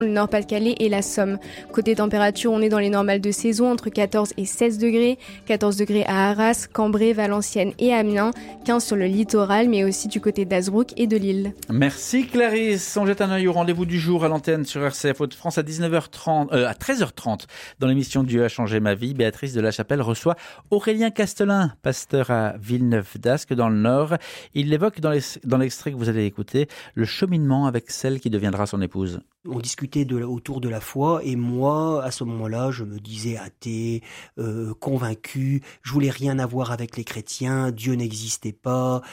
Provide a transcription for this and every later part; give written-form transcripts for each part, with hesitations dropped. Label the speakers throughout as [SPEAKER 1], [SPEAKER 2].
[SPEAKER 1] le Nord-Pas-de-Calais et la Somme. Côté température, on est dans les normales de saison entre 14 et 16 degrés. 14 degrés à Arras, Cambrai, Valenciennes et Amiens. 15 sur le littoral, mais aussi du côté d'Azbrook et de Lille.
[SPEAKER 2] Merci Clarisse. On jette un œil au rendez-vous du jour à l'antenne sur RCF Hauts-de-France à 13h30 dans l'émission Dieu a changé ma vie. Béatrice de la Chapelle reçoit Aurélien Castelin, pasteur à Villeneuve d'Ascq dans le Nord. Il évoque dans l'extrait que vous allez écouter le cheminement avec celle qui deviendra son épouse.
[SPEAKER 3] On discutait autour de la foi et moi, à ce moment-là, je me disais athée, convaincu, je voulais rien avoir avec les chrétiens, Dieu n'existait pas,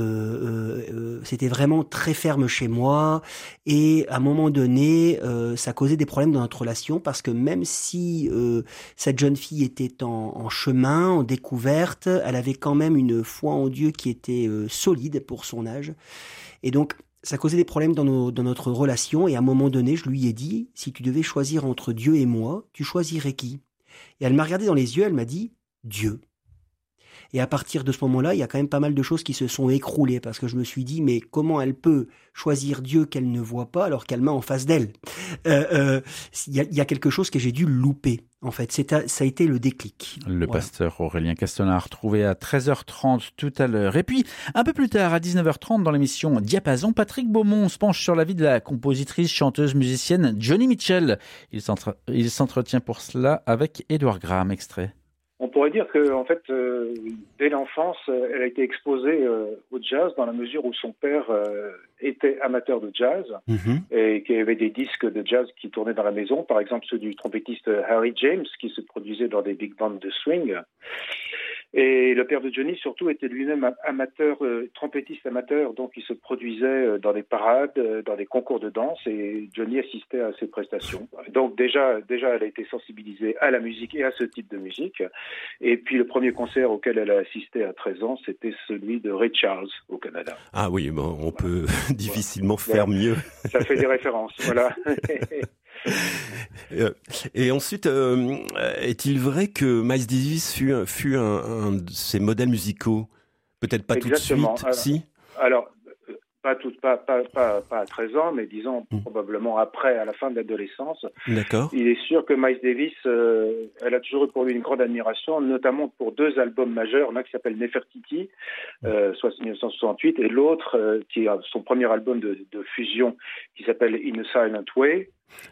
[SPEAKER 3] c'était vraiment très ferme chez moi et à un moment donné, ça causait des problèmes dans notre relation parce que même si cette jeune fille était en chemin, en découverte, elle avait quand même une foi en Dieu qui était solide pour son âge et donc ça causait des problèmes dans notre relation et à un moment donné, je lui ai dit, si tu devais choisir entre Dieu et moi, tu choisirais qui ? Et elle m'a regardé dans les yeux, elle m'a dit, Dieu. Et à partir de ce moment-là, il y a quand même pas mal de choses qui se sont écroulées parce que je me suis dit, mais comment elle peut choisir Dieu qu'elle ne voit pas alors qu'elle m'a en face d'elle ? Il y a quelque chose que j'ai dû louper. En fait, ça a été le déclic.
[SPEAKER 2] Le pasteur Aurélien Castelin retrouvé à 13h30 tout à l'heure. Et puis, un peu plus tard, à 19h30, dans l'émission Diapason, Patrick Beaumont se penche sur la vie de la compositrice, chanteuse, musicienne Joni Mitchell. Il s'entretient pour cela avec Édouard Graham, extrait.
[SPEAKER 4] On pourrait dire que, en fait, dès l'enfance, elle a été exposée au jazz dans la mesure où son père était amateur de jazz et qu'il y avait des disques de jazz qui tournaient dans la maison, par exemple ceux du trompettiste Harry James qui se produisait dans des big bands de swing. Et le père de Johnny, surtout, était lui-même amateur, trompettiste amateur, donc il se produisait dans des parades, dans des concours de danse, et Johnny assistait à ses prestations. Donc déjà, elle a été sensibilisée à la musique et à ce type de musique. Et puis le premier concert auquel elle a assisté à 13 ans, c'était celui de Ray Charles au Canada.
[SPEAKER 5] Ah oui, bon, on peut difficilement faire mieux.
[SPEAKER 4] Ça fait des références, voilà.
[SPEAKER 5] Et ensuite, est-il vrai que Miles Davis fut un de ses modèles musicaux ? Peut-être pas
[SPEAKER 4] Exactement.
[SPEAKER 5] Tout de suite,
[SPEAKER 4] alors, pas à 13 ans, mais disons probablement après, à la fin de l'adolescence.
[SPEAKER 5] D'accord.
[SPEAKER 4] Il est sûr que Miles Davis, elle a toujours eu pour lui une grande admiration, notamment pour deux albums majeurs, l'un qui s'appelle Nefertiti, soit 1968, et l'autre qui est son premier album de fusion, qui s'appelle In a Silent Way.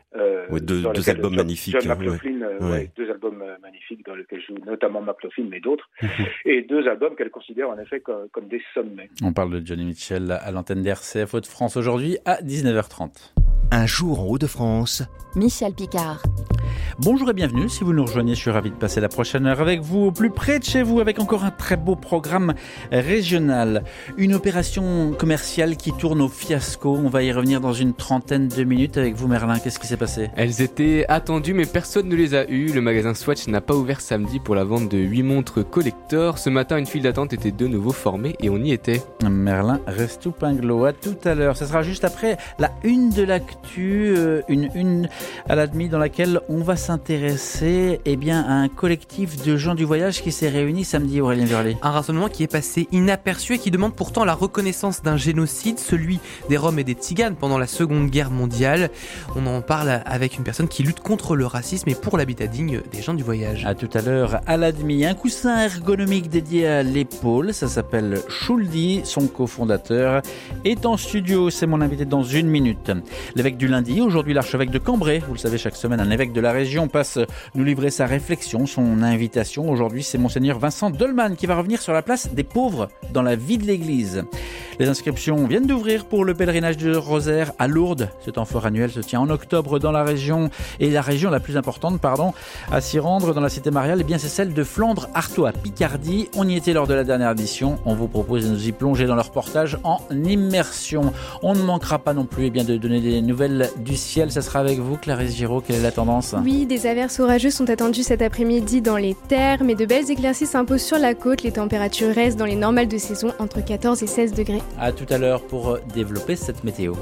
[SPEAKER 5] Deux albums magnifiques.
[SPEAKER 4] John McLaughlin, deux albums magnifiques dans lesquels joue notamment McLaughlin, mais d'autres. Et deux albums qu'elle considère en effet comme des sommets.
[SPEAKER 2] On parle de Joni Mitchell à l'antenne d'RCF Hauts-de-France aujourd'hui à 19h30.
[SPEAKER 6] Un jour en Hauts-de-France,
[SPEAKER 7] Michel Picard.
[SPEAKER 2] Bonjour et bienvenue, si vous nous rejoignez, je suis ravi de passer la prochaine heure avec vous, au plus près de chez vous, avec encore un très beau programme régional. Une opération commerciale qui tourne au fiasco, on va y revenir dans une trentaine de minutes avec vous Merlin, qu'est-ce qui s'est passé ?
[SPEAKER 8] Elles étaient attendues mais personne ne les a eues, le magasin Swatch n'a pas ouvert samedi pour la vente de 8 montres collector. Ce matin, une file d'attente était de nouveau formée et on y était.
[SPEAKER 2] Merlin Restoupinglo, à tout à l'heure, ce sera juste après la une de l'actu, une à la demi dans laquelle on va s'intéresser à un collectif de gens du voyage qui s'est réuni samedi, Aurélien Verlet.
[SPEAKER 9] Un rassemblement qui est passé inaperçu et qui demande pourtant la reconnaissance d'un génocide, celui des Roms et des Tziganes pendant la Seconde Guerre mondiale. On en parle avec une personne qui lutte contre le racisme et pour l'habitat digne des gens du voyage.
[SPEAKER 2] À tout à l'heure, à la demi, un coussin ergonomique dédié à l'épaule, ça s'appelle Schuldi, son cofondateur est en studio, c'est mon invité dans une minute. L'évêque du Lundi, aujourd'hui l'archevêque de Cambrai, vous le savez, chaque semaine un évêque de la région passe nous livrer sa réflexion, son invitation. Aujourd'hui, c'est Monseigneur Vincent Dolman qui va revenir sur la place des pauvres dans la vie de l'Église. Les inscriptions viennent d'ouvrir pour le pèlerinage du Rosaire à Lourdes. Ce temps fort annuel se tient en octobre dans la région, et la région la plus importante, à s'y rendre dans la cité mariale, c'est celle de Flandre-Artois, Picardie. On y était lors de la dernière édition. On vous propose de nous y plonger dans leur reportage en immersion. On ne manquera pas non plus de donner des nouvelles du ciel. Ça sera avec vous, Clarisse Giraud. Quelle est la tendance ?
[SPEAKER 1] Oui, des averses orageuses sont attendues cet après-midi dans les terres, mais de belles éclaircies s'imposent sur la côte. Les températures restent dans les normales de saison entre 14 et 16 degrés.
[SPEAKER 2] À tout à l'heure pour développer cette météo.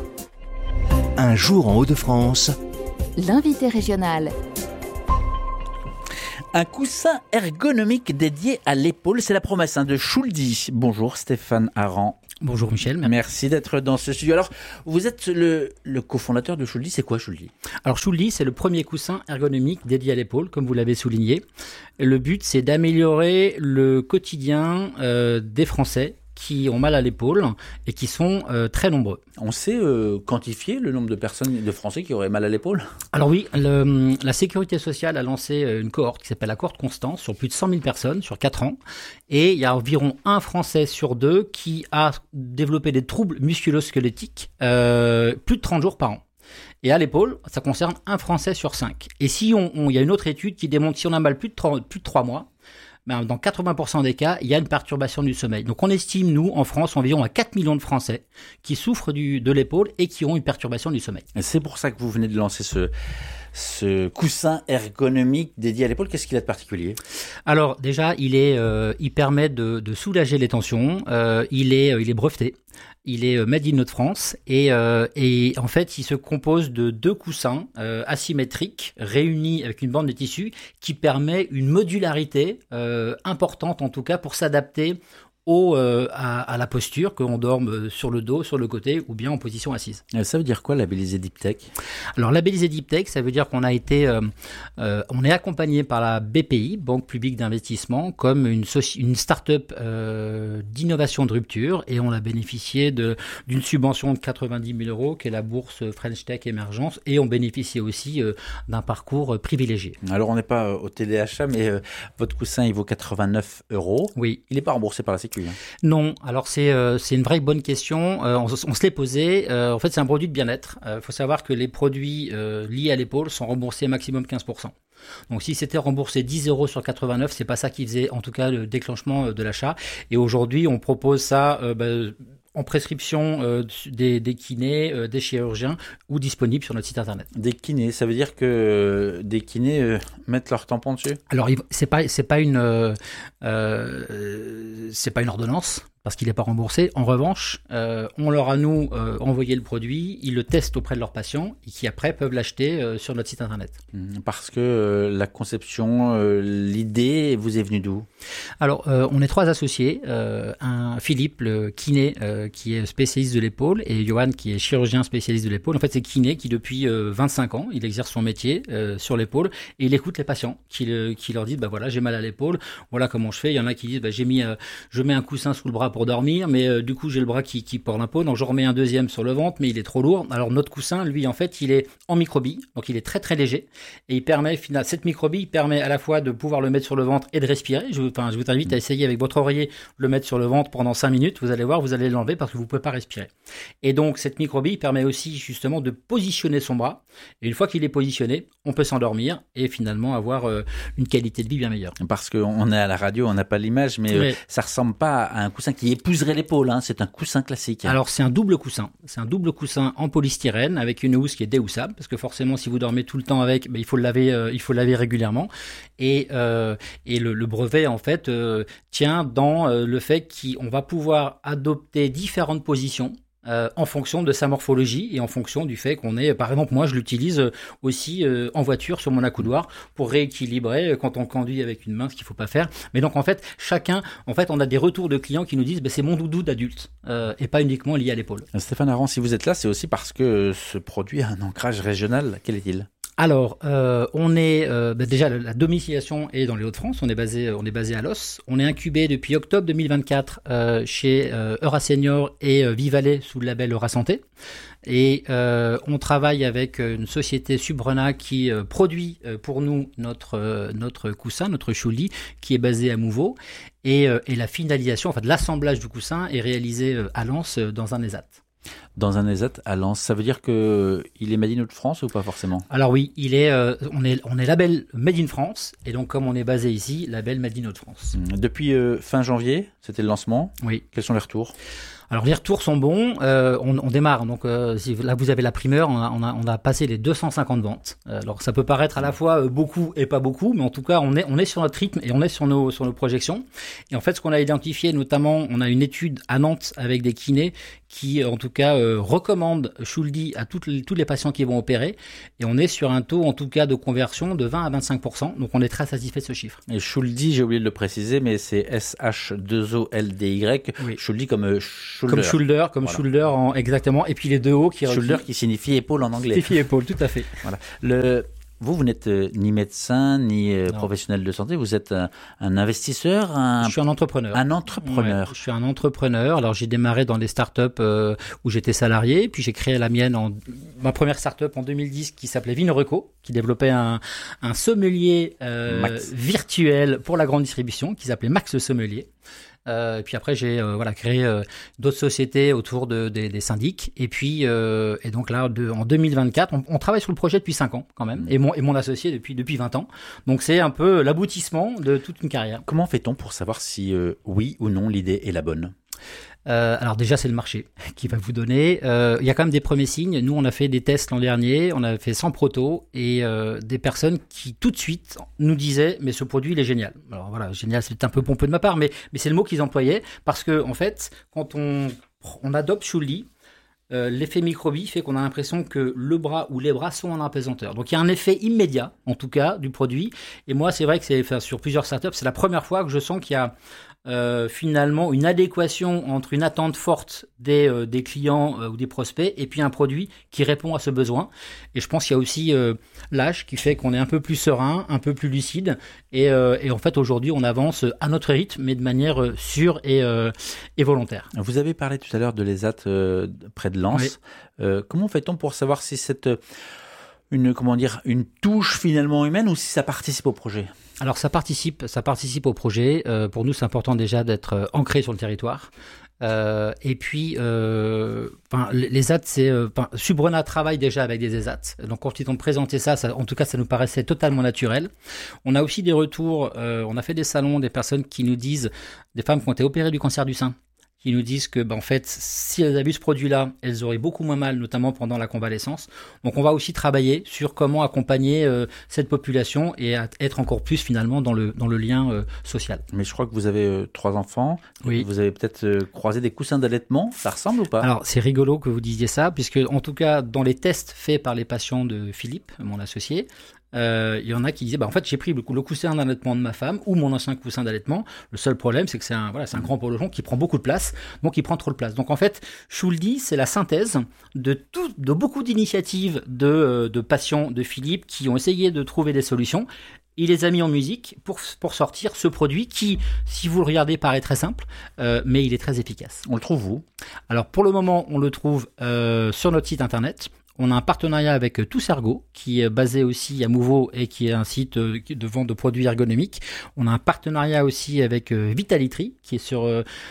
[SPEAKER 6] Un jour en Hauts-de-France,
[SPEAKER 7] L'invité régional.
[SPEAKER 2] Un coussin ergonomique dédié à l'épaule, c'est la promesse de Schuldi. Bonjour Stéphane Aran.
[SPEAKER 10] Bonjour Michel.
[SPEAKER 2] Merci d'être dans ce studio. Alors, vous êtes le cofondateur de Schuldi. C'est quoi Schuldi ?
[SPEAKER 10] Alors Schuldi, c'est le premier coussin ergonomique dédié à l'épaule, comme vous l'avez souligné. Le but, c'est d'améliorer le quotidien des Français qui ont mal à l'épaule et qui sont très nombreux.
[SPEAKER 2] On sait quantifier le nombre de personnes, de Français qui auraient mal à l'épaule ?
[SPEAKER 10] Alors oui, la Sécurité sociale a lancé une cohorte qui s'appelle la cohorte Constance sur plus de 100 000 personnes sur 4 ans. Et il y a environ un Français sur 2 qui a développé des troubles musculo-squelettiques plus de 30 jours par an. Et à l'épaule, ça concerne un Français sur 5. Et si il y a une autre étude qui démontre que si on a mal plus de 3 mois, ben, dans 80% des cas, il y a une perturbation du sommeil. Donc on estime, nous, en France, environ à 4 millions de Français qui souffrent de l'épaule et qui ont une perturbation du sommeil.
[SPEAKER 2] Et c'est pour ça que vous venez de lancer ce coussin ergonomique dédié à l'épaule. Qu'est-ce qu'il a de particulier ?
[SPEAKER 10] Alors déjà, il permet de soulager les tensions. Il est breveté. Il est made in France et en fait, il se compose de 2 coussins asymétriques réunis avec une bande de tissu qui permet une modularité importante en tout cas pour s'adapter à la posture, qu'on dorme sur le dos, sur le côté ou bien en position assise.
[SPEAKER 2] Ça veut dire quoi labellisé Deep Tech ?
[SPEAKER 10] Alors labellisé Deep Tech, ça veut dire qu'on a été, on est accompagné par la BPI, Banque Publique d'Investissement, comme une start-up d'innovation de rupture, et on a bénéficié d'une subvention de 90 000 euros qui est la bourse French Tech Émergence, et on bénéficie aussi d'un parcours privilégié.
[SPEAKER 2] Alors on n'est pas au téléachat, mais votre coussin il vaut 89 euros.
[SPEAKER 10] Oui.
[SPEAKER 2] Il n'est pas remboursé par la Sécu.
[SPEAKER 10] Non, alors c'est une vraie bonne question. On se l'est posé. En fait, c'est un produit de bien-être. Faut savoir que les produits liés à l'épaule sont remboursés maximum 15%. Donc si c'était remboursé 10 euros sur 89, c'est pas ça qui faisait en tout cas le déclenchement de l'achat. Et aujourd'hui, on propose ça en prescription des kinés, des chirurgiens ou disponible sur notre site internet.
[SPEAKER 2] Des kinés, ça veut dire que des kinés mettent leur tampon dessus ?
[SPEAKER 10] Alors c'est pas une ordonnance parce qu'il n'est pas remboursé. En revanche, on leur a nous envoyé le produit, ils le testent auprès de leurs patients et qui après peuvent l'acheter sur notre site internet.
[SPEAKER 2] Parce que la conception, l'idée vous est venue d'où ?
[SPEAKER 10] Alors on est 3 associés, Philippe le kiné qui est spécialiste de l'épaule et Johan qui est chirurgien spécialiste de l'épaule. En fait c'est kiné qui depuis 25 ans, il exerce son métier sur l'épaule et il écoute les patients qui leur disent bah voilà j'ai mal à l'épaule, voilà comment je fais. Il y en a qui disent bah je mets un coussin sous le bras pour dormir, mais du coup j'ai le bras qui porte un peu, donc je remets un deuxième sur le ventre, mais il est trop lourd. Alors notre coussin, lui, en fait, il est en microbille, donc il est très très léger, et il permet, cette microbille permet à la fois de pouvoir le mettre sur le ventre et de respirer. Je vous invite à essayer avec votre oreiller, le mettre sur le ventre pendant 5 minutes, vous allez voir, vous allez l'enlever parce que vous ne pouvez pas respirer. Et donc cette microbille permet aussi justement de positionner son bras, et une fois qu'il est positionné, on peut s'endormir et finalement avoir une qualité de vie bien meilleure.
[SPEAKER 2] Parce qu'on est à la radio, on n'a pas l'image, mais ça ressemble pas à un coussin qui épouserait l'épaule, hein. C'est un coussin classique.
[SPEAKER 10] Alors c'est un double coussin. C'est un double coussin en polystyrène avec une housse qui est déhoussable parce que forcément si vous dormez tout le temps avec, il faut le laver régulièrement. Et le brevet en fait tient dans le fait qu'on va pouvoir adopter différentes positions. En fonction de sa morphologie et en fonction du fait qu'on est, par exemple, moi je l'utilise aussi en voiture sur mon accoudoir pour rééquilibrer quand on conduit avec une main, ce qu'il faut pas faire. Mais donc en fait, on a des retours de clients qui nous disent c'est mon doudou d'adulte et pas uniquement lié à l'épaule.
[SPEAKER 2] Stéphane Aran, si vous êtes là, c'est aussi parce que ce produit a un ancrage régional. Quel est-il ?
[SPEAKER 10] Alors, on est déjà la domiciliation est dans les Hauts-de-France. On est basé à Los. On est incubé depuis octobre 2024 chez Eurasenior et Vivalet sous le label Eurasanté. Et on travaille avec une société Subrena qui produit pour nous notre coussin, notre Schuldi, qui est basé à Mouveau. Et la finalisation, en fait, l'assemblage du coussin est réalisé à Lens dans un ESAT.
[SPEAKER 2] Dans un ESAT à Lens, ça veut dire que il est Made in France ou pas forcément ?
[SPEAKER 10] Alors oui, on est label Made in France et donc comme on est basé ici, label Made in France.
[SPEAKER 2] Depuis fin janvier, c'était le lancement.
[SPEAKER 10] Oui.
[SPEAKER 2] Quels sont les retours ?
[SPEAKER 10] Alors les retours sont bons, on démarre, donc là vous avez la primeur, on a passé les 250 ventes. Alors ça peut paraître à la fois beaucoup et pas beaucoup, mais en tout cas on est sur notre rythme et on est sur nos projections. Et en fait ce qu'on a identifié notamment, on a une étude à Nantes avec des kinés qui en tout cas recommande Schuldi à tous les patients qui vont opérer, et on est sur un taux en tout cas de conversion de 20 à 25%, donc on est très satisfait de ce chiffre.
[SPEAKER 2] Et Schuldi, j'ai oublié de le préciser, mais c'est S-H-2-O-L-D-Y,
[SPEAKER 10] oui.
[SPEAKER 2] Schuldi comme
[SPEAKER 10] shoulder, shoulder exactement, et puis les deux O
[SPEAKER 2] shoulder qui signifie épaule en anglais.
[SPEAKER 10] Signifie épaule, tout à fait.
[SPEAKER 2] Voilà. Vous n'êtes ni médecin, ni professionnel de santé, vous êtes un investisseur.
[SPEAKER 10] Je suis un entrepreneur.
[SPEAKER 2] Un entrepreneur.
[SPEAKER 10] Ouais, je suis un entrepreneur. Alors j'ai démarré dans des startups où j'étais salarié, puis j'ai créé la mienne, ma première startup en 2010 qui s'appelait Vinereco, qui développait un sommelier virtuel pour la grande distribution, qui s'appelait Max le Sommelier. Et puis après j'ai créé d'autres sociétés autour des syndics, et puis et donc là en 2024 on travaille sur le projet depuis 5 ans quand même, et mon associé depuis 20 ans, donc c'est un peu l'aboutissement de toute une carrière.
[SPEAKER 2] Comment fait-on pour savoir si oui ou non l'idée est la bonne?
[SPEAKER 10] Alors déjà c'est le marché qui va vous donner, il y a quand même des premiers signes. Nous on a fait des tests l'an dernier, on a fait 100 protos, et des personnes qui tout de suite nous disaient mais ce produit il est génial. Alors voilà, génial c'est un peu pompeux de ma part, mais c'est le mot qu'ils employaient, parce que en fait quand on adopte Schuldi, l'effet microbie fait qu'on a l'impression que le bras ou les bras sont en apesanteur. Donc il y a un effet immédiat en tout cas du produit, et moi c'est vrai que sur plusieurs startups c'est la première fois que je sens qu'il y a finalement une adéquation entre une attente forte des clients ou des prospects, et puis un produit qui répond à ce besoin. Et je pense qu'il y a aussi l'âge qui fait qu'on est un peu plus serein, un peu plus lucide, et en fait aujourd'hui on avance à notre rythme, mais de manière sûre et volontaire.
[SPEAKER 2] Vous avez parlé tout à l'heure de l'ESAT près de Lens. Oui. Comment fait-on pour savoir si c'est une touche finalement humaine, ou si ça participe au projet?
[SPEAKER 10] Alors ça participe au projet. Pour nous, c'est important déjà d'être ancré sur le territoire. Et puis, les ESAT, Subrena travaille déjà avec des ESAT. Donc quand ils ont présenté ça, en tout cas, ça nous paraissait totalement naturel. On a aussi des retours. On a fait des salons, des personnes qui nous disent, des femmes qui ont été opérées du cancer du sein, qui nous disent que, en fait, si elles avaient ce produit-là, elles auraient beaucoup moins mal, notamment pendant la convalescence. Donc, on va aussi travailler sur comment accompagner cette population et être encore plus, finalement, dans le lien social.
[SPEAKER 2] Mais je crois que vous avez 3 enfants.
[SPEAKER 10] Oui.
[SPEAKER 2] Vous avez peut-être croisé des coussins d'allaitement. Ça ressemble ou pas?
[SPEAKER 10] Alors, c'est rigolo que vous disiez ça, puisque, en tout cas, dans les tests faits par les patients de Philippe, mon associé, il y en a qui disaient, en fait, j'ai pris le coussin d'allaitement de ma femme ou mon ancien coussin d'allaitement. Le seul problème, c'est que c'est un grand polochon qui prend beaucoup de place, donc il prend trop de place. Donc en fait, Schuldi, c'est la synthèse de beaucoup d'initiatives de patients de Philippe qui ont essayé de trouver des solutions. Il les a mis en musique pour sortir ce produit qui, si vous le regardez, paraît très simple, mais il est très efficace.
[SPEAKER 2] On le trouve où?
[SPEAKER 10] Alors pour le moment, on le trouve sur notre site internet. On a un partenariat avec Toussergo, qui est basé aussi à Mouveau et qui est un site de vente de produits ergonomiques. On a un partenariat aussi avec Vitalitri, qui est sur,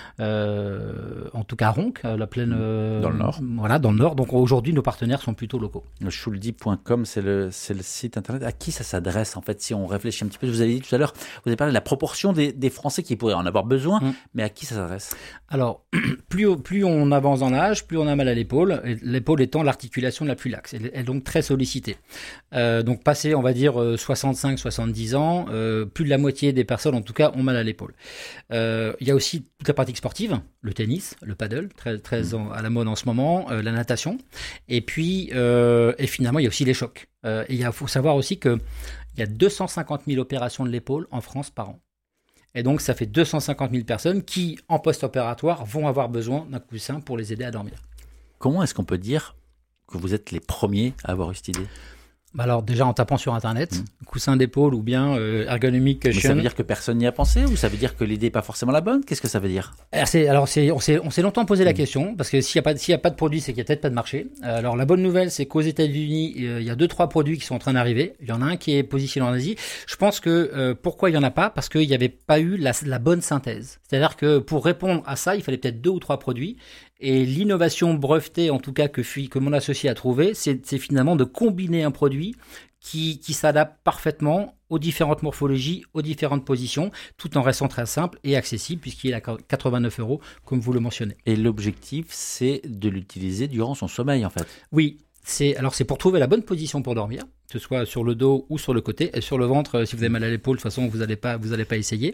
[SPEAKER 10] en tout cas, Ronc, la plaine...
[SPEAKER 2] dans le Nord.
[SPEAKER 10] Voilà, dans le Nord. Donc aujourd'hui, nos partenaires sont plutôt locaux.
[SPEAKER 2] Schuldi.com, c'est le site internet. À qui ça s'adresse, en fait, si on réfléchit un petit peu? Vous avez dit tout à l'heure, vous avez parlé de la proportion des Français qui pourraient en avoir besoin, mais à qui ça s'adresse?
[SPEAKER 10] Alors, plus on avance dans l'âge, plus on a mal à l'épaule, l'épaule étant l'articulation la plus laxe, elle est donc très sollicitée. Donc passé, on va dire, 65-70 ans, plus de la moitié des personnes, en tout cas, ont mal à l'épaule. Il y a aussi toute la pratique sportive, le tennis, le paddle, très à la mode en ce moment, la natation, et puis, et finalement, il y a aussi les chocs. Il faut savoir aussi qu'il y a 250 000 opérations de l'épaule en France par an. Et donc, ça fait 250 000 personnes qui, en post-opératoire, vont avoir besoin d'un coussin pour les aider à dormir.
[SPEAKER 2] Comment est-ce qu'on peut dire que vous êtes les premiers à avoir eu cette idée?
[SPEAKER 10] Alors déjà en tapant sur internet, coussin d'épaule ou bien ergonomique cushion.
[SPEAKER 2] Ça veut dire que personne n'y a pensé, ou ça veut dire que l'idée n'est pas forcément la bonne? Qu'est-ce que ça veut dire?
[SPEAKER 10] On s'est longtemps posé la question, parce que s'il n'y a pas de produit, c'est qu'il n'y a peut-être pas de marché. Alors la bonne nouvelle, c'est qu'aux États-Unis, il y a 2-3 produits qui sont en train d'arriver. Il y en a un qui est positionné en Asie. Je pense que pourquoi il n'y en a pas? Parce qu'il n'y avait pas eu la bonne synthèse. C'est-à-dire que pour répondre à ça, il fallait peut-être 2 ou 3 produits. Et l'innovation brevetée, en tout cas, que mon associé a trouvé, c'est finalement de combiner un produit qui s'adapte parfaitement aux différentes morphologies, aux différentes positions, tout en restant très simple et accessible, puisqu'il est à 89 €, comme vous le mentionnez.
[SPEAKER 2] Et l'objectif, c'est de l'utiliser durant son sommeil, en fait?
[SPEAKER 10] Oui. C'est pour trouver la bonne position pour dormir, que ce soit sur le dos ou sur le côté. Et sur le ventre, si vous avez mal à l'épaule, de toute façon, vous n'allez pas essayer.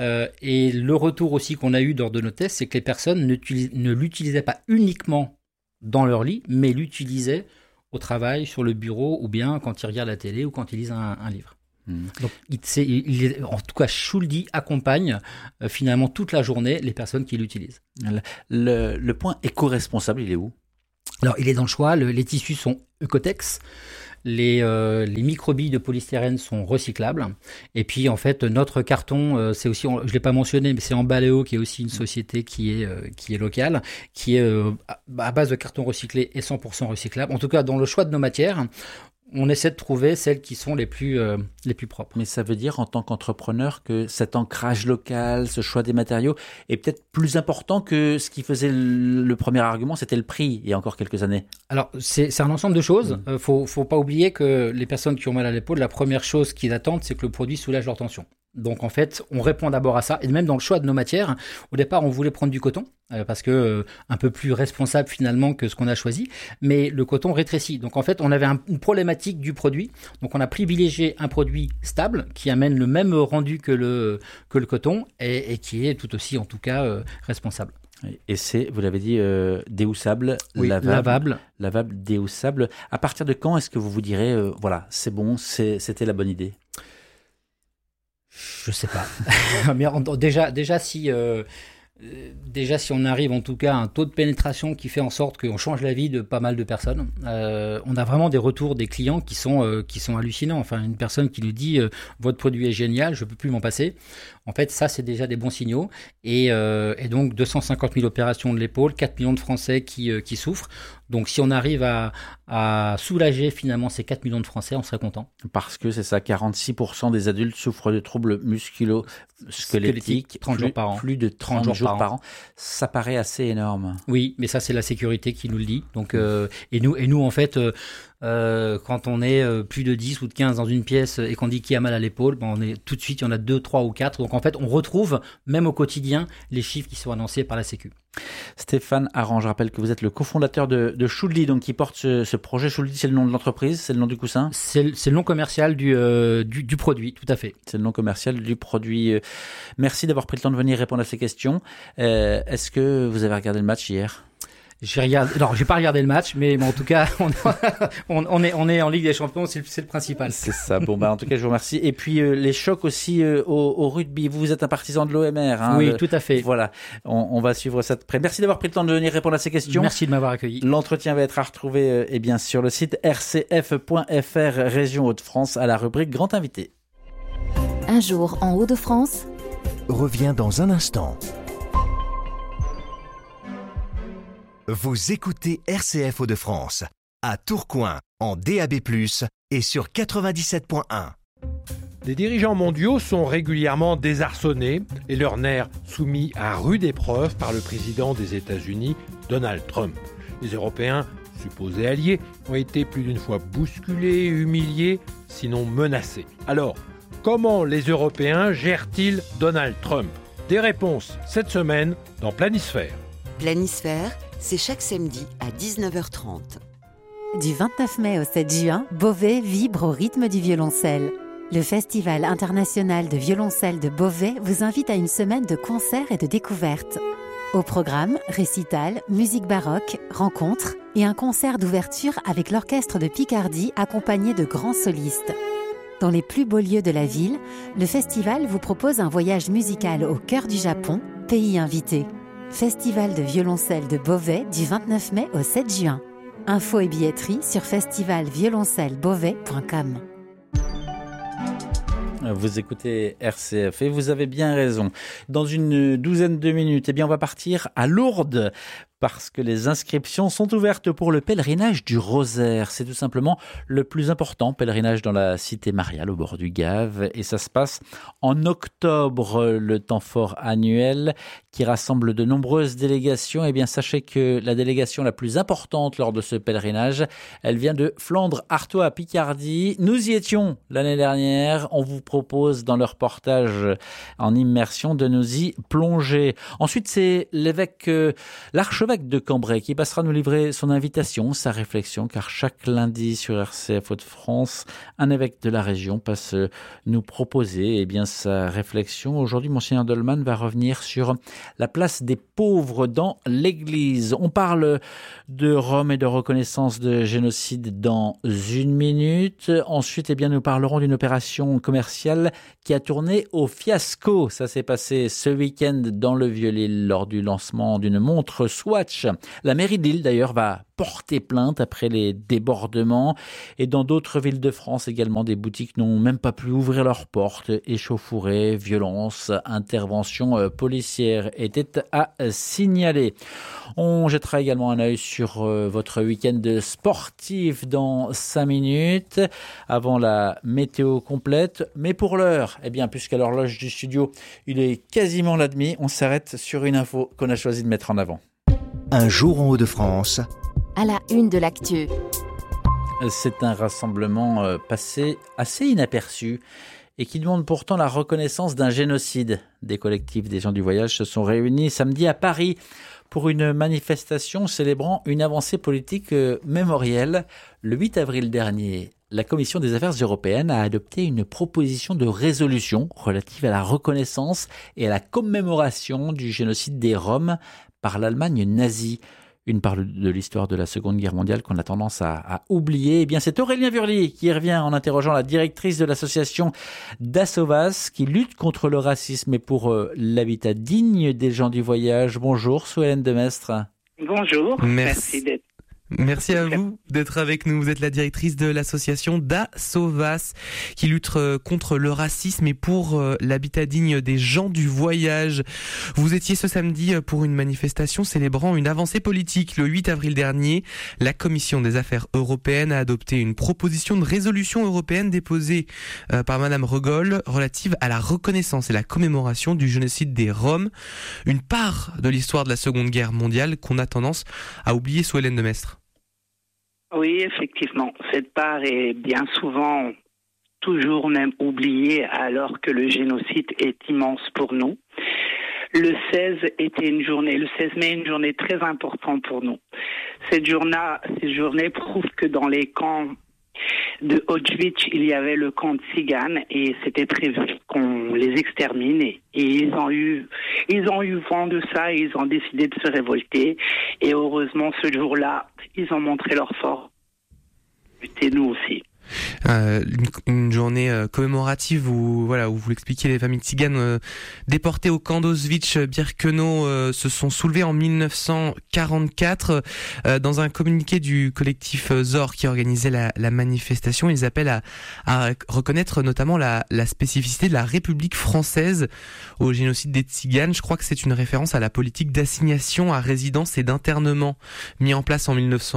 [SPEAKER 10] Et le retour aussi qu'on a eu lors de nos tests, c'est que les personnes ne l'utilisaient pas uniquement dans leur lit, mais l'utilisaient au travail, sur le bureau, ou bien quand ils regardent la télé ou quand ils lisent un livre. Donc, en tout cas, Schuldy accompagne finalement toute la journée les personnes qui l'utilisent.
[SPEAKER 2] Le point éco-responsable, il est où ?
[SPEAKER 10] Alors, il est dans le choix. Les tissus sont Eucotex. Les microbilles de polystyrène sont recyclables. Et puis, en fait, notre carton, c'est aussi, je ne l'ai pas mentionné, mais c'est Embaléo, qui est aussi une société qui est locale, qui est à base de carton recyclé et 100% recyclable. En tout cas, dans le choix de nos matières, on essaie de trouver celles qui sont les plus propres.
[SPEAKER 2] Mais ça veut dire, en tant qu'entrepreneur, que cet ancrage local, ce choix des matériaux est peut-être plus important que ce qui faisait le premier argument, c'était le prix, il y a encore quelques années.
[SPEAKER 10] Alors, c'est un ensemble de choses. Faut pas oublier que les personnes qui ont mal à l'épaule, la première chose qu'ils attendent, c'est que le produit soulage leur tension. Donc, en fait, on répond d'abord à ça. Et même dans le choix de nos matières, au départ, on voulait prendre du coton, parce que un peu plus responsable finalement que ce qu'on a choisi. Mais le coton rétrécit. Donc, en fait, on avait une problématique du produit. Donc, on a privilégié un produit stable qui amène le même rendu que le coton et qui est tout aussi, en tout cas, responsable.
[SPEAKER 2] Et c'est, vous l'avez dit, déhoussable,
[SPEAKER 10] oui, lavable,
[SPEAKER 2] déhoussable. À partir de quand est-ce que vous direz, voilà, c'est bon, c'était la bonne idée ?
[SPEAKER 10] Je sais pas. Mais déjà si on arrive en tout cas à un taux de pénétration qui fait en sorte qu'on change la vie de pas mal de personnes, on a vraiment des retours des clients qui sont hallucinants. Enfin, une personne qui nous dit votre produit est génial, je peux plus m'en passer. En fait, ça, c'est déjà des bons signaux. Et donc, 250 000 opérations de l'épaule, 4 millions de Français qui souffrent. Donc, si on arrive à soulager finalement ces 4 millions de Français, on serait content.
[SPEAKER 2] Parce que c'est ça, 46% des adultes souffrent de troubles musculo-squelettiques.
[SPEAKER 10] 30 jours par an.
[SPEAKER 2] Plus de 30 jours par an. Ça paraît assez énorme.
[SPEAKER 10] Oui, mais ça, c'est la sécurité qui nous le dit. Donc, et nous, en fait... quand on est plus de 10 ou de 15 dans une pièce et qu'on dit qui a mal à l'épaule, on est tout de suite, il y en a 2, 3 ou 4. Donc en fait, on retrouve, même au quotidien, les chiffres qui sont annoncés par la Sécu.
[SPEAKER 2] Stéphane Aran, je rappelle que vous êtes le cofondateur de Schuldy, donc qui porte ce projet. Schuldy, c'est le nom de l'entreprise, c'est le nom du coussin ?
[SPEAKER 10] C'est le nom commercial du produit, tout à fait.
[SPEAKER 2] C'est le nom commercial du produit. Merci d'avoir pris le temps de venir répondre à ces questions. Est-ce que vous avez regardé le match hier ?
[SPEAKER 10] J'ai pas regardé le match, mais en tout cas, on est en Ligue des Champions, c'est le principal.
[SPEAKER 2] C'est ça. Bon, en tout cas, je vous remercie. Et puis, les chocs aussi au rugby. Vous êtes un partisan de l'OMR. Hein,
[SPEAKER 10] oui, tout à fait.
[SPEAKER 2] Voilà. On va suivre ça de près. Merci d'avoir pris le temps de venir répondre à ces questions.
[SPEAKER 10] Merci de m'avoir accueilli.
[SPEAKER 2] L'entretien va être à retrouver, sur le site rcf.fr, région Hauts-de-France, à la rubrique Grand Invité.
[SPEAKER 7] Un jour en Hauts-de-France
[SPEAKER 6] revient dans un instant. Vous écoutez RCF Hauts-de-France, à Tourcoing, en DAB+, et sur 97.1.
[SPEAKER 11] Les dirigeants mondiaux sont régulièrement désarçonnés et leurs nerfs soumis à rude épreuve par le président des États-Unis, Donald Trump. Les Européens, supposés alliés, ont été plus d'une fois bousculés, humiliés, sinon menacés. Alors, comment les Européens gèrent-ils Donald Trump ? Des réponses cette semaine dans Planisphère.
[SPEAKER 12] Planisphère, c'est chaque samedi à 19h30.
[SPEAKER 13] Du 29 mai au 7 juin, Beauvais vibre au rythme du violoncelle. Le Festival international de violoncelle de Beauvais vous invite à une semaine de concerts et de découvertes. Au programme, récital, musique baroque, rencontres et un concert d'ouverture avec l'orchestre de Picardie accompagné de grands solistes. Dans les plus beaux lieux de la ville, le festival vous propose un voyage musical au cœur du Japon, pays invité. Festival de violoncelle de Beauvais du 29 mai au 7 juin. Infos et billetterie sur festivalvioloncellebeauvais.com.
[SPEAKER 2] Vous écoutez RCF et vous avez bien raison. Dans une douzaine de minutes, on va partir à Lourdes parce que les inscriptions sont ouvertes pour le pèlerinage du Rosaire. C'est tout simplement le plus important pèlerinage dans la cité mariale au bord du Gave et ça se passe en octobre, le temps fort annuel qui rassemble de nombreuses délégations. Sachez que la délégation la plus importante lors de ce pèlerinage, elle vient de Flandre, Artois, Picardie. Nous y étions l'année dernière. On vous propose dans le reportage en immersion de nous y plonger. Ensuite, c'est l'archevêque l'archevêque de Cambrai qui passera nous livrer son invitation, sa réflexion, car chaque lundi sur RCF Hauts-de-France, un évêque de la région passe nous proposer sa réflexion. Aujourd'hui, Monseigneur Dolman va revenir sur la place des pauvres dans l'Église. On parle de Rome et de reconnaissance de génocide dans une minute. Ensuite, nous parlerons d'une opération commerciale qui a tourné au fiasco. Ça s'est passé ce week-end dans le Vieux-Lille lors du lancement d'une montre Swatch. La mairie de Lille, d'ailleurs, va porter plainte après les débordements. Et dans d'autres villes de France également, des boutiques n'ont même pas pu ouvrir leurs portes. Échauffourées, violences, interventions policières étaient à signaler. On jettera également un œil sur votre week-end sportif dans 5 minutes, avant la météo complète. Mais pour l'heure, puisqu'à l'horloge du studio, il est quasiment la demi, on s'arrête sur une info qu'on a choisi de mettre en avant.
[SPEAKER 6] Un jour en Hauts-de-France.
[SPEAKER 7] À la une de l'actu.
[SPEAKER 2] C'est un rassemblement passé assez inaperçu et qui demande pourtant la reconnaissance d'un génocide. Des collectifs des gens du voyage se sont réunis samedi à Paris pour une manifestation célébrant une avancée politique mémorielle. Le 8 avril dernier, la Commission des Affaires européennes a adopté une proposition de résolution relative à la reconnaissance et à la commémoration du génocide des Roms par l'Allemagne nazie. Une part de l'histoire de la Seconde Guerre mondiale qu'on a tendance à oublier. C'est Aurélien Vurly qui revient en interrogeant la directrice de l'association Dasovas qui lutte contre le racisme et pour l'habitat digne des gens du voyage. Bonjour, Sue-Hélène Demestre.
[SPEAKER 14] Bonjour, merci d'être.
[SPEAKER 9] Merci à vous d'être avec nous. Vous êtes la directrice de l'association Dasovas qui lutte contre le racisme et pour l'habitat digne des gens du voyage. Vous étiez ce samedi pour une manifestation célébrant une avancée politique. Le 8 avril dernier, la Commission des Affaires européennes a adopté une proposition de résolution européenne déposée par Madame Regol relative à la reconnaissance et la commémoration du génocide des Roms. Une part de l'histoire de la Seconde Guerre mondiale qu'on a tendance à oublier sous Hélène Demestre.
[SPEAKER 14] Oui, effectivement. Cette part est bien souvent toujours même oubliée alors que le génocide est immense pour nous. Le 16 mai, une journée très importante pour nous. Cette journée prouve que dans les camps de Auschwitz, il y avait le camp de Tziganes et c'était prévu qu'on les extermine et ils ont eu vent de ça et ils ont décidé de se révolter et heureusement ce jour-là, ils ont montré leur force. Et nous aussi.
[SPEAKER 9] Une journée commémorative où vous l'expliquez, les familles tziganes déportées au camp d'Auschwitz-Birkenau se sont soulevées en 1944. Dans un communiqué du collectif ZOR qui organisait la manifestation, ils appellent à reconnaître notamment la spécificité de la République française au génocide des tziganes. Je crois que c'est une référence à la politique d'assignation à résidence et d'internement mis en place en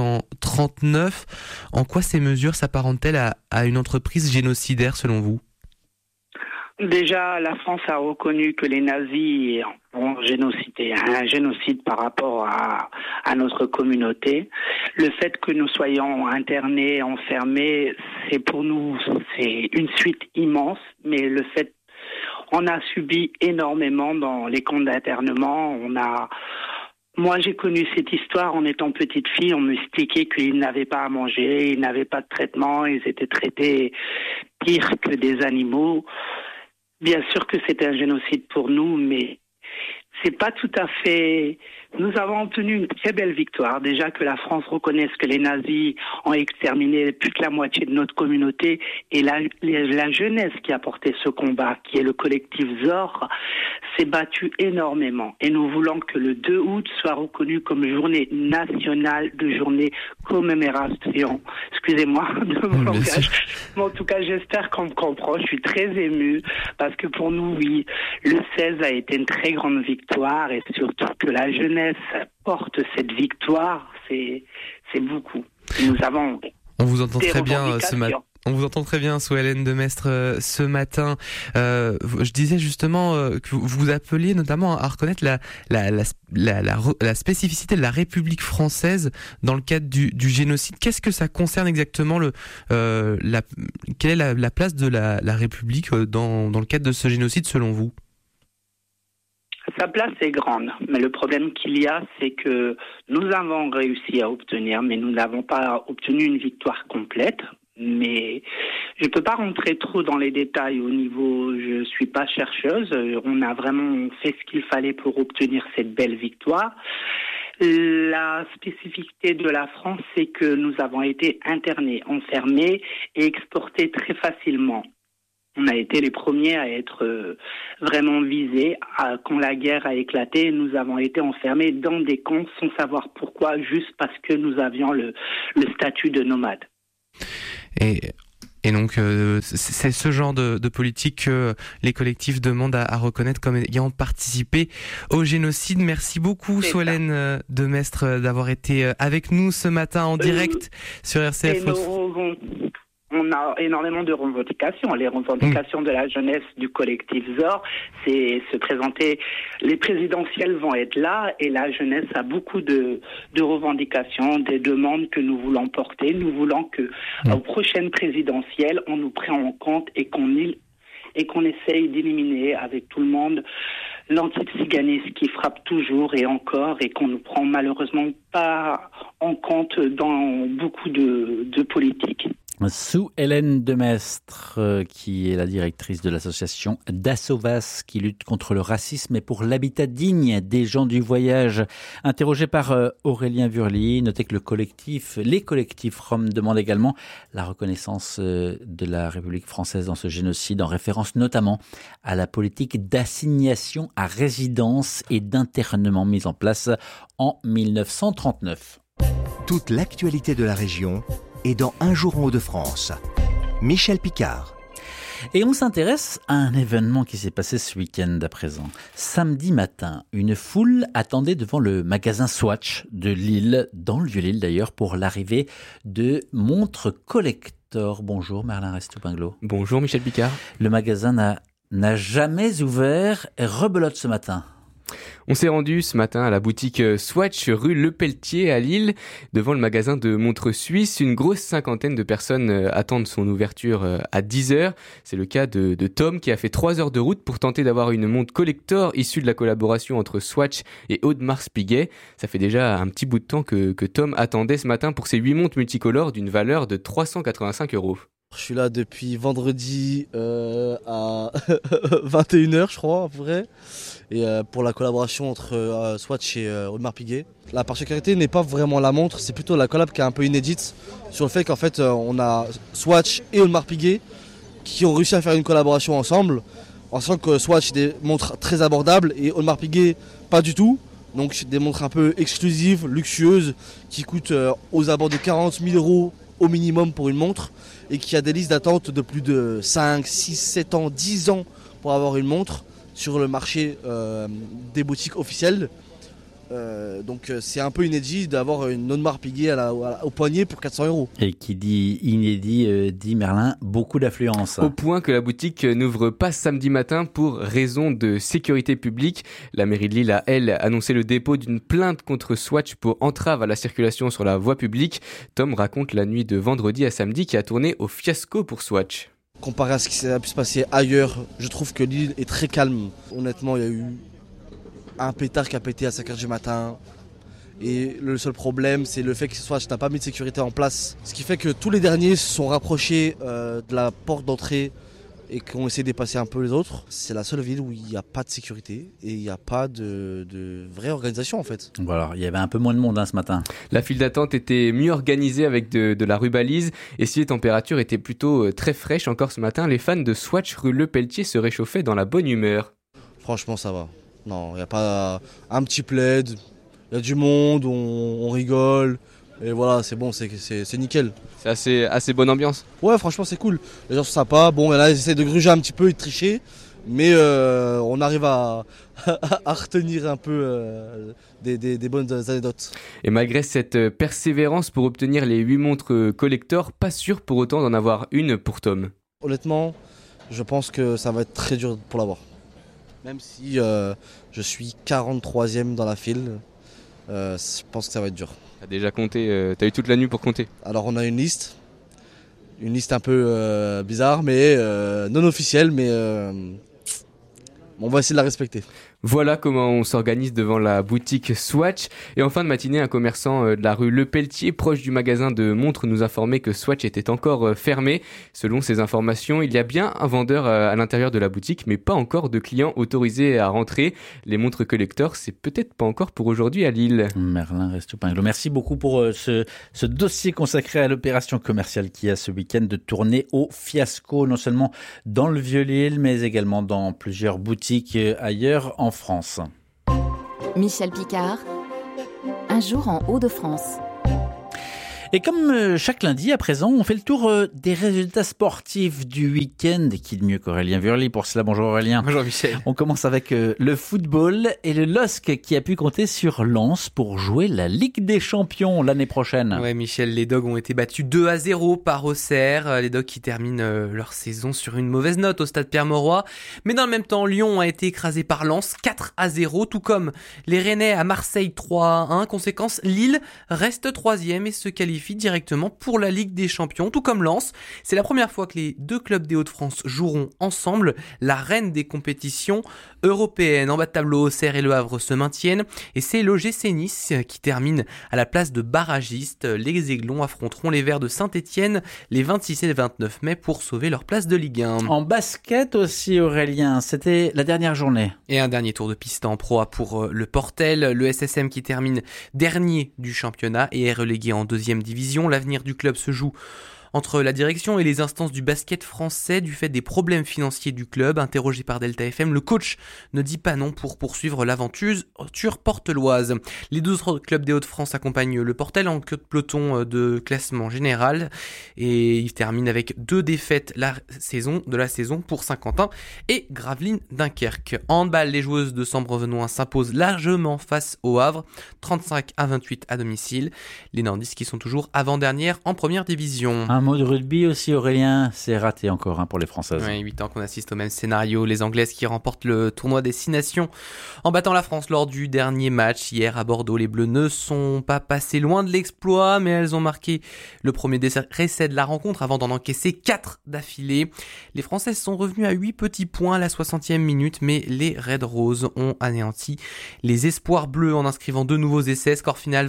[SPEAKER 9] 1939. En quoi ces mesures s'apparentent-elles à une entreprise génocidaire selon vous ?
[SPEAKER 14] Déjà, la France a reconnu que les nazis ont génocidé, un génocide par rapport à notre communauté. Le fait que nous soyons internés, enfermés, c'est pour nous, c'est une suite immense, mais le fait, on a subi énormément dans les camps d'internement, Moi, j'ai connu cette histoire en étant petite fille. On me expliquait qu'ils n'avaient pas à manger, ils n'avaient pas de traitement, ils étaient traités pire que des animaux. Bien sûr que c'était un génocide pour nous, mais c'est pas tout à fait... Nous avons obtenu une très belle victoire. Déjà que la France reconnaisse que les nazis ont exterminé plus de la moitié de notre communauté et la jeunesse qui a porté ce combat, qui est le collectif ZOR, s'est battue énormément. Et nous voulons que le 2 août soit reconnu comme journée nationale de journée commémoration. Excusez-moi de mon langage. Mais en tout cas, j'espère qu'on me comprend. Je suis très émue parce que pour nous, oui, le 16 a été une très grande victoire et surtout que la jeunesse porte cette victoire, c'est beaucoup. Nous avons
[SPEAKER 9] On vous entend très bien ce matin. On vous entend très bien, Sue-Hélène Demestre, ce matin. Je disais justement que vous appeliez notamment à reconnaître la spécificité de la République française dans le cadre du génocide. Qu'est-ce que ça concerne exactement quelle est la place de la République dans le cadre de ce génocide selon vous ?
[SPEAKER 14] Sa place est grande, mais le problème qu'il y a, c'est que nous avons réussi à obtenir, mais nous n'avons pas obtenu une victoire complète. Mais je ne peux pas rentrer trop dans les détails au niveau, je suis pas chercheuse. On a vraiment fait ce qu'il fallait pour obtenir cette belle victoire. La spécificité de la France, c'est que nous avons été internés, enfermés et exportés très facilement. On a été les premiers à être vraiment visés. Quand la guerre a éclaté, nous avons été enfermés dans des camps sans savoir pourquoi, juste parce que nous avions le statut de nomade.
[SPEAKER 9] Et donc, c'est ce genre de politique que les collectifs demandent à reconnaître comme ayant participé au génocide. Merci beaucoup, Solène Demestre, d'avoir été avec nous ce matin en direct sur RCF.
[SPEAKER 14] On a énormément de revendications. Les revendications de la jeunesse du collectif ZOR, c'est se présenter. Les présidentielles vont être là et la jeunesse a beaucoup de revendications, des demandes que nous voulons porter. Nous voulons que aux prochaines présidentielles, on nous prenne en compte et qu'on essaye d'éliminer avec tout le monde l'antiziganisme qui frappe toujours et encore et qu'on ne prend malheureusement pas en compte dans beaucoup de politiques.
[SPEAKER 2] Sue-Hélène Demestre, qui est la directrice de l'association Dassovas, qui lutte contre le racisme et pour l'habitat digne des gens du voyage. Interrogée par Aurélien Vurly, notez que les collectifs roms demandent également la reconnaissance de la République française dans ce génocide, en référence notamment à la politique d'assignation à résidence et d'internement mise en place en 1939.
[SPEAKER 6] Toute l'actualité de la région et dans Un jour en Hauts-de-France. Michel Picard.
[SPEAKER 2] Et on s'intéresse à un événement qui s'est passé ce week-end à présent. Samedi matin, une foule attendait devant le magasin Swatch de Lille, dans le Vieux-Lille d'ailleurs, pour l'arrivée de montres collector. Bonjour Merlin Restou-Pinglo.
[SPEAKER 8] Bonjour Michel Picard.
[SPEAKER 2] Le magasin n'a jamais ouvert et rebelote ce matin.
[SPEAKER 8] On s'est rendu ce matin à la boutique Swatch rue Le Pelletier à Lille, devant le magasin de montres suisses. Une grosse cinquantaine de personnes attendent son ouverture à 10h. C'est le cas de Tom qui a fait 3 heures de route pour tenter d'avoir une montre collector issue de la collaboration entre Swatch et Audemars Piguet. Ça fait déjà un petit bout de temps que Tom attendait ce matin pour ses 8 montres multicolores d'une valeur de 385 €.
[SPEAKER 15] Je suis là depuis vendredi à 21h je crois à peu près. Et pour la collaboration entre Swatch et Audemars Piguet. La particularité n'est pas vraiment la montre, c'est plutôt la collab qui est un peu inédite sur le fait qu'en fait on a Swatch et Audemars Piguet qui ont réussi à faire une collaboration ensemble. En sachant que Swatch des montres très abordables et Audemars Piguet pas du tout. Donc c'est des montres un peu exclusives, luxueuses, qui coûtent aux abords de 40 000 € au minimum pour une montre et qui a des listes d'attente de plus de 5, 6, 7 ans, 10 ans pour avoir une montre sur le marché des boutiques officielles. Donc c'est un peu inédit d'avoir une Audemars Piguet au poignet pour 400 €.
[SPEAKER 2] Et qui dit inédit, dit Merlin, beaucoup d'affluence.
[SPEAKER 8] Au point que la boutique n'ouvre pas samedi matin pour raison de sécurité publique. La mairie de Lille a, elle, annoncé le dépôt d'une plainte contre Swatch pour entrave à la circulation sur la voie publique. Tom raconte la nuit de vendredi à samedi qui a tourné au fiasco pour Swatch.
[SPEAKER 15] Comparé à ce qui a pu se passer ailleurs, je trouve que Lille est très calme. Honnêtement, il y a eu un pétard qui a pété à 5h du matin. Et le seul problème, c'est le fait que Swatch n'a pas mis de sécurité en place. Ce qui fait que tous les derniers se sont rapprochés de la porte d'entrée et qu'on essaie de dépasser un peu les autres. C'est la seule ville où il n'y a pas de sécurité et il n'y a pas de vraie organisation en fait.
[SPEAKER 2] Voilà, il y avait un peu moins de monde ce matin.
[SPEAKER 8] La file d'attente était mieux organisée avec de la rubalise et si les températures étaient plutôt très fraîches encore ce matin, les fans de Swatch rue Le Pelletier se réchauffaient dans la bonne humeur.
[SPEAKER 15] Franchement ça va. Non, il n'y a pas un petit plaid, il y a du monde, on rigole. Et voilà, c'est bon, c'est nickel.
[SPEAKER 8] C'est assez bonne ambiance.
[SPEAKER 15] Ouais, franchement, c'est cool. Les gens sont sympas. Bon, là, ils essaient de gruger un petit peu et de tricher. Mais on arrive à retenir un peu des bonnes anecdotes.
[SPEAKER 8] Et malgré cette persévérance pour obtenir les 8 montres collector, pas sûr pour autant d'en avoir une pour Tom.
[SPEAKER 15] Honnêtement, je pense que ça va être très dur pour l'avoir. Même si je suis 43e dans la file, je pense que ça va être dur.
[SPEAKER 8] T'as déjà compté, t'as eu toute la nuit pour compter.
[SPEAKER 15] Alors on a une liste un peu bizarre, mais non officielle, mais on va essayer de la respecter.
[SPEAKER 8] Voilà comment on s'organise devant la boutique Swatch. Et en fin de matinée, un commerçant de la rue Le Pelletier, proche du magasin de montres, nous informait que Swatch était encore fermé. Selon ces informations, il y a bien un vendeur à l'intérieur de la boutique, mais pas encore de clients autorisés à rentrer. Les montres collector, c'est peut-être pas encore pour aujourd'hui à Lille.
[SPEAKER 2] Merlin Restopinglo, merci beaucoup pour ce dossier consacré à l'opération commerciale qui a ce week-end de tournée au fiasco, non seulement dans le Vieux-Lille, mais également dans plusieurs boutiques ailleurs en France.
[SPEAKER 7] Michel Picard, un jour en Hauts-de-France.
[SPEAKER 2] Et comme chaque lundi à présent, on fait le tour des résultats sportifs du week-end. Et qui de mieux qu'Aurélien Wurli pour cela. Bonjour Aurélien.
[SPEAKER 9] Bonjour Michel.
[SPEAKER 2] On commence avec le football et le LOSC qui a pu compter sur Lens pour jouer la Ligue des Champions l'année prochaine.
[SPEAKER 9] Ouais Michel, les Dogs ont été battus 2-0 par Auxerre. Les Dogs qui terminent leur saison sur une mauvaise note au stade Pierre-Mauroy. Mais dans le même temps, Lyon a été écrasé par Lens 4-0, tout comme les Rennais à Marseille 3-1. Conséquence, Lille reste 3e et se qualifie directement pour la Ligue des Champions, tout comme Lens. C'est la première fois que les deux clubs des Hauts-de-France joueront ensemble la reine des compétitions européennes. En bas de tableau, Auxerre et Le Havre se maintiennent et c'est l'OGC Nice qui termine à la place de barragiste. Les Aiglons affronteront les Verts de Saint-Étienne les 26 et 29 mai pour sauver leur place de Ligue 1.
[SPEAKER 2] En basket aussi Aurélien, c'était la dernière journée.
[SPEAKER 9] Et un dernier tour de piste en proie pour le Portel, le SSM qui termine dernier du championnat et est relégué en deuxième division. L'avenir du club se joue entre la direction et les instances du basket français du fait des problèmes financiers du club. Interrogé par Delta FM, le coach ne dit pas non pour poursuivre l'aventure porteloise. Les 12 autres clubs des Hauts-de-France accompagnent le Portel en queue de peloton de classement général et il termine avec 2 défaites la saison pour Saint-Quentin et Gravelines Dunkerque. En handball, les joueuses de Sambre-Venois s'imposent largement face au Havre, 35-28 à domicile. Les nordistes qui sont toujours avant-dernières en première division.
[SPEAKER 2] Un mot de rugby aussi Aurélien, c'est raté encore pour les Françaises.
[SPEAKER 9] Oui, 8 ans qu'on assiste au même scénario, les Anglaises qui remportent le tournoi des 6 nations en battant la France lors du dernier match. Hier à Bordeaux, les Bleus ne sont pas passées loin de l'exploit, mais elles ont marqué le premier essai de la rencontre avant d'en encaisser 4 d'affilée. Les Françaises sont revenues à 8 petits points à la 60e minute, mais les Red Roses ont anéanti les espoirs bleus en inscrivant 2 nouveaux essais. Score final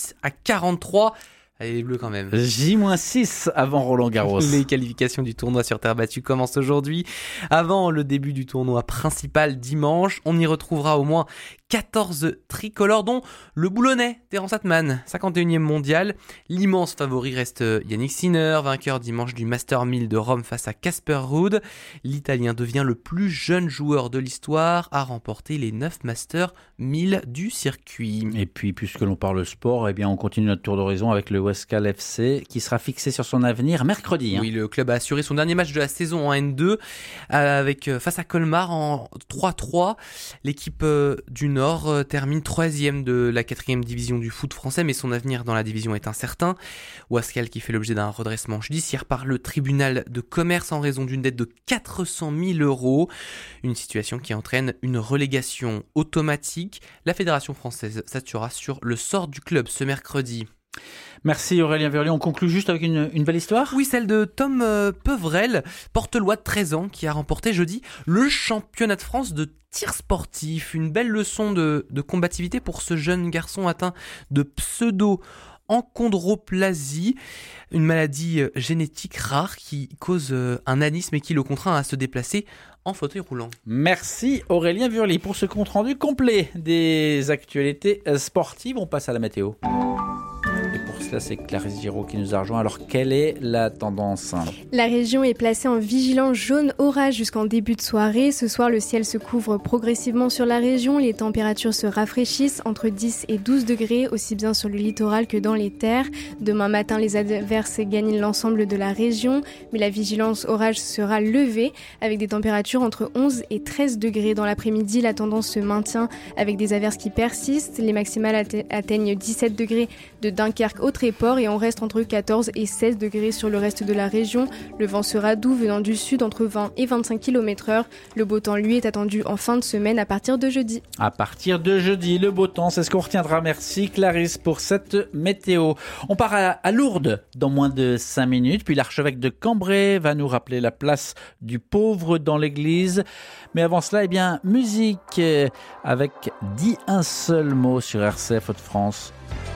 [SPEAKER 9] 28-43. Allez, les Bleus quand même.
[SPEAKER 2] J-6 avant Roland-Garros.
[SPEAKER 9] Les qualifications du tournoi sur terre battue commencent aujourd'hui. Avant le début du tournoi principal dimanche, on y retrouvera au moins 14 tricolores, dont le Boulonnais Terence Atman, 51e mondial. L'immense favori reste Yannick Sinner, vainqueur dimanche du Master 1000 de Rome face à Casper Ruud. L'Italien devient le plus jeune joueur de l'histoire à remporter les 9 Master 1000 du circuit.
[SPEAKER 2] Et puis, puisque l'on parle sport, eh bien, on continue notre tour d'horizon avec le Ouescal FC qui sera fixé sur son avenir mercredi.
[SPEAKER 9] Oui, le club a assuré son dernier match de la saison en N2 face à Colmar en 3-3. L'équipe du Nord termine 3e de la 4e division du foot français, mais son avenir dans la division est incertain. Ouescal qui fait l'objet d'un redressement judiciaire par le tribunal de commerce en raison d'une dette de 400 000 €. Une situation qui entraîne une relégation automatique. La fédération française statuera sur le sort du club ce mercredi.
[SPEAKER 2] Merci Aurélien Wurli. On conclut juste avec une belle histoire.
[SPEAKER 9] Oui, celle de Tom Peuvrel, portelois de 13 ans, qui a remporté jeudi le championnat de France de tir sportif. Une belle leçon de combativité pour ce jeune garçon atteint de pseudo-achondroplasie, une maladie génétique rare qui cause un anisme et qui le contraint à se déplacer en fauteuil roulant.
[SPEAKER 2] Merci Aurélien Wurli pour ce compte-rendu complet des actualités sportives. On passe à la météo. Et pour cela, c'est Clarisse Giraud qui nous a rejoint. Alors, quelle est la tendance ?
[SPEAKER 1] La région est placée en vigilance jaune orage jusqu'en début de soirée. Ce soir, le ciel se couvre progressivement sur la région. Les températures se rafraîchissent entre 10 et 12 degrés, aussi bien sur le littoral que dans les terres. Demain matin, les averses gagnent l'ensemble de la région, mais la vigilance orage sera levée avec des températures entre 11 et 13 degrés. Dans l'après-midi, la tendance se maintient avec des averses qui persistent. Les maximales atteignent 17 degrés de Dunkerque au Tréport et on reste entre 14 et 16 degrés sur le reste de la région. Le vent sera doux venant du sud entre 20 et 25 km/h. Le beau temps, lui, est attendu en fin de semaine à partir de jeudi.
[SPEAKER 2] À partir de jeudi, le beau temps, c'est ce qu'on retiendra. Merci Clarisse pour cette météo. On part à Lourdes dans moins de 5 minutes, puis l'archevêque de Cambrai va nous rappeler la place du pauvre dans l'église. Mais avant cela, musique avec Dis un seul mot sur RCF Hauts-de-France.